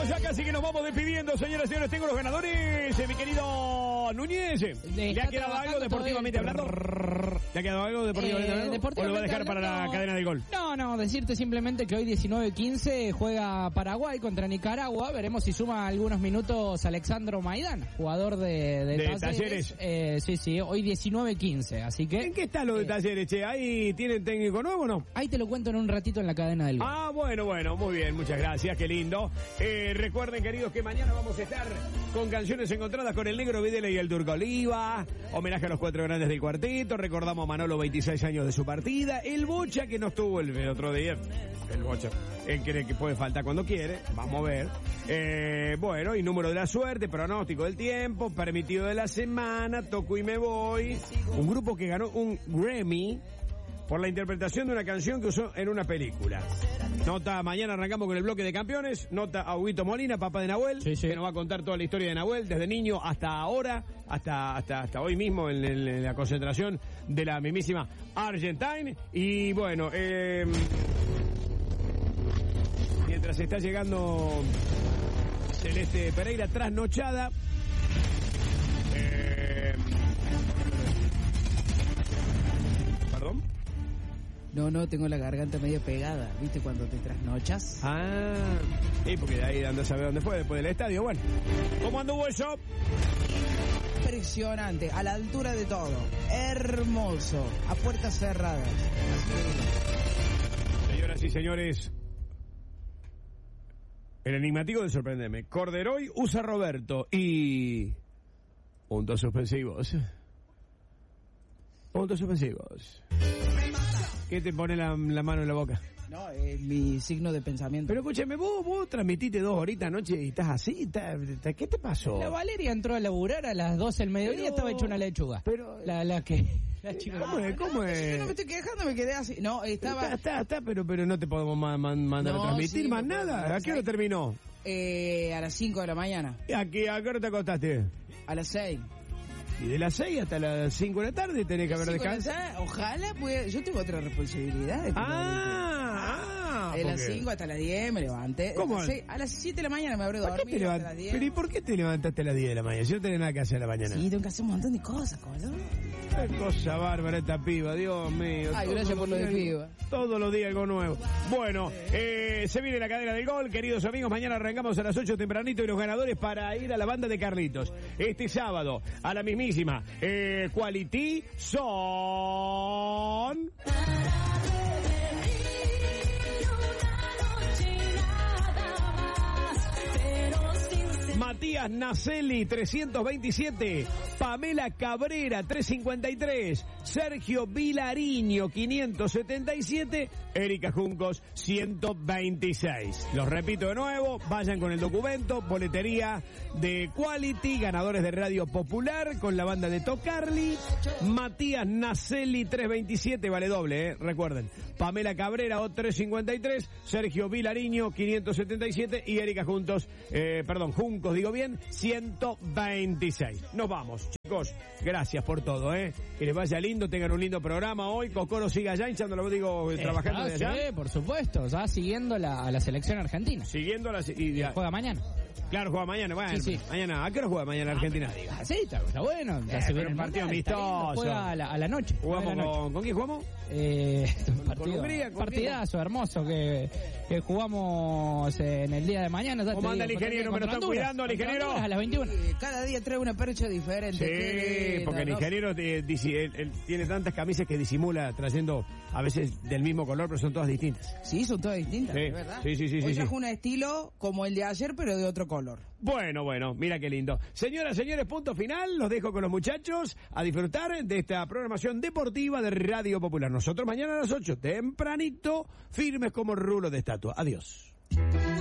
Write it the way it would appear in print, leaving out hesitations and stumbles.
Bueno, ya casi que nos vamos despidiendo, señoras y señores. Tengo los ganadores, mi querido Núñez. ¿Le ha quedado algo deportivamente hablando? ¿Le ha quedado algo deportivamente hablando? ¿O lo va a dejar para la cadena del gol? No, decirte simplemente que hoy 19:15 juega Paraguay contra Nicaragua. Veremos si suma algunos minutos Alexandro Maidán, jugador de Talleres. Sí, hoy 19:15, así que... ¿En qué está lo de Talleres, che? ¿Ahí tienen técnico nuevo o no? Ahí te lo cuento en un ratito en la cadena del gol. Ah, bueno, muy bien, muchas gracias, qué lindo. Recuerden, queridos, que mañana vamos a estar con canciones encontradas con el Negro Videla y el Turco Oliva, homenaje a los 4 grandes del cuarteto, recordamos a Manolo 26 años de su partida, el Bocha que no estuvo el otro día, el Bocha, él cree que puede faltar cuando quiere, vamos a ver. Bueno, y número de la suerte, pronóstico del tiempo, permitido de la semana, toco y me voy, un grupo que ganó un Grammy por la interpretación de una canción que usó en una película. Nota, mañana arrancamos con el bloque de campeones. Nota a Huguito Molina, papá de Nahuel, que nos va a contar toda la historia de Nahuel, desde niño hasta ahora, hasta hoy mismo en la concentración de la mismísima Argentine. Y bueno, mientras está llegando Celeste Pereira trasnochada, ¿perdón? No, tengo la garganta medio pegada, ¿viste? Cuando te trasnochas. Ah, porque de ahí anda a saber dónde fue, después del estadio. Bueno, ¿cómo anduvo eso? Impresionante, a la altura de todo. Hermoso, a puertas cerradas. Señoras y señores, el enigmático del Sorprendeme. Corderoy usa Roberto y... puntos suspensivos. Puntos suspensivos. ¿Qué te pone la mano en la boca? No, es mi signo de pensamiento. Pero escúchame, vos transmitiste 2 horitas anoche y estás así, ¿qué te pasó? La Valeria entró a laburar a las 12 del mediodía, estaba hecha una lechuga. Pero... La chica. ¿Cómo es? Yo no me estoy quejando, me quedé así. No, estaba... Está, pero no te podemos mandar a transmitir más nada. ¿A qué hora terminó? A las 5 de la mañana. ¿A qué hora te acostaste? A las 6. Y de las 6 hasta las 5 de la tarde tenés que haber descansado. Ojalá, pues, yo tengo otra responsabilidad. De las 5 hasta las 10 me levanté. ¿Cómo? A las 7 de la mañana me habré dormido hasta las 10. ¿Pero y por qué te levantaste a las 10 de la mañana? Si no tenés nada que hacer a la mañana. Sí, tengo que hacer un montón de cosas, ¿no? Qué cosa bárbara esta piba, Dios mío. Ay, gracias por lo de piba. Todos los días algo nuevo. Bueno, se viene la cadena del gol, queridos amigos. Mañana arrancamos a las 8 tempranito y los ganadores para ir a la banda de Carlitos. Este sábado, a la mismísima Quality son... Matías Nacelli, 327. Pamela Cabrera, 353. Sergio Vilariño, 577. Erika Juncos, 126. Los repito de nuevo, vayan con el documento, boletería de Quality, ganadores de Radio Popular, con la banda de Tocarli. Matías Nacelli, 327, vale doble, recuerden. Pamela Cabrera, 353. Sergio Vilariño, 577. Y Erika Juncos, digo bien, 126. Nos vamos, chicos. Gracias por todo, que les vaya lindo, tengan un lindo programa hoy. Cocoro sigue allá, hinchando, trabajando desde allá. Sí, por supuesto, ya siguiendo a la selección argentina. Siguiendo a la... Juega mañana. Claro, juega mañana, bueno. Sí. Mañana, ¿a qué hora juega mañana Argentina? Sí, está bueno. Ya se viene un partido amistoso. Juega a la noche. ¿Jugamos con quién jugamos? Con Hungría. Partidazo hermoso que jugamos en el día de mañana. ¿Cómo anda el ingeniero? ¿Me lo están cuidando el ingeniero? A las 21. Cada día trae una percha diferente. Sí, porque el ingeniero él tiene tantas camisas que disimula trayendo a veces del mismo color, pero son todas distintas. Sí, son todas distintas, sí, es verdad. Sí. Hoy trajo un estilo como el de ayer, pero de otro color. Bueno, mira qué lindo. Señoras, señores, punto final. Los dejo con los muchachos a disfrutar de esta programación deportiva de Radio Popular. Nosotros mañana a las 8, tempranito, firmes como rulo de estatua. Adiós.